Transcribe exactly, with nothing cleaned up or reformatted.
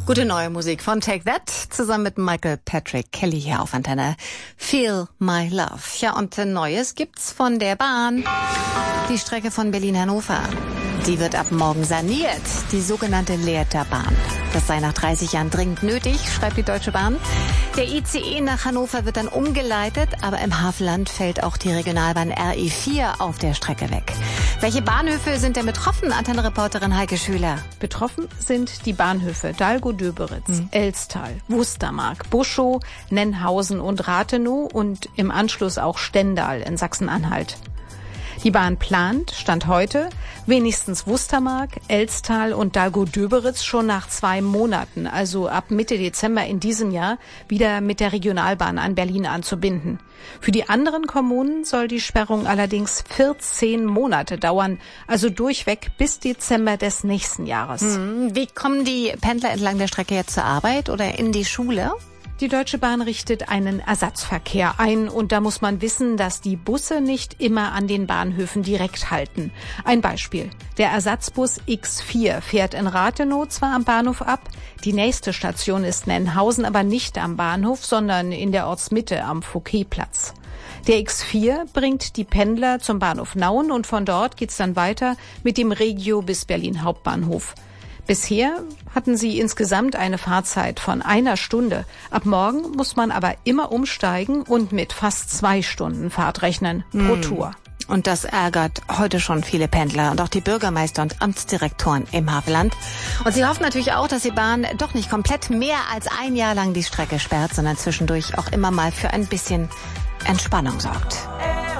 Gute neue Musik von Take That zusammen mit Michael Patrick Kelly hier auf Antenne. Feel My Love. Ja, und Neues gibt's von der Bahn. Die Strecke von Berlin-Hannover. Die wird ab morgen saniert, die sogenannte Leerterbahn. Das sei nach dreißig Jahren dringend nötig, schreibt die Deutsche Bahn. Der I C E nach Hannover wird dann umgeleitet, aber im Havelland fällt auch die Regionalbahn R E vier auf der Strecke weg. Welche Bahnhöfe sind denn betroffen? Antenne-Reporterin Heike Schüler. Betroffen sind die Bahnhöfe Dahlgow-Döberitz, mhm. Elstal, Wustermark, Buschow, Nennhausen und Rathenow und im Anschluss auch Stendal in Sachsen-Anhalt. Die Bahn plant, Stand heute, wenigstens Wustermark, Elstal und Dahlgow-Döberitz schon nach zwei Monaten, also ab Mitte Dezember in diesem Jahr, wieder mit der Regionalbahn an Berlin anzubinden. Für die anderen Kommunen soll die Sperrung allerdings vierzehn Monate dauern, also durchweg bis Dezember des nächsten Jahres. Hm, wie kommen die Pendler entlang der Strecke jetzt zur Arbeit oder in die Schule? Die Deutsche Bahn richtet einen Ersatzverkehr ein und da muss man wissen, dass die Busse nicht immer an den Bahnhöfen direkt halten. Ein Beispiel. Der Ersatzbus X vier fährt in Rathenow zwar am Bahnhof ab, die nächste Station ist Nennhausen, aber nicht am Bahnhof, sondern in der Ortsmitte am Fouquetplatz. Der X vier bringt die Pendler zum Bahnhof Nauen und von dort geht's dann weiter mit dem Regio bis Berlin Hauptbahnhof. Bisher hatten sie insgesamt eine Fahrzeit von einer Stunde. Ab morgen muss man aber immer umsteigen und mit fast zwei Stunden Fahrt rechnen pro mm. Tour. Und das ärgert heute schon viele Pendler und auch die Bürgermeister und Amtsdirektoren im Havelland. Und sie hoffen natürlich auch, dass die Bahn doch nicht komplett mehr als ein Jahr lang die Strecke sperrt, sondern zwischendurch auch immer mal für ein bisschen Entspannung sorgt.